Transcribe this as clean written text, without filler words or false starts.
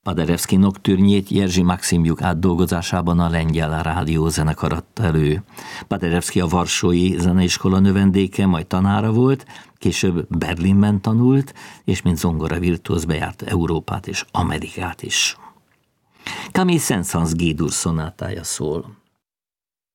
Paderewski noktürnyét Jerzy Maksymjuk átdolgozásában a lengyel rádiózenekar adta elő. Paderewski a Varsói Zeneiskola növendéke, majd tanára volt, később Berlinben tanult, és mint zongoravirtuóz bejárt Európát és Amerikát is. Camille Saint-Saëns G-dur szonátája szól.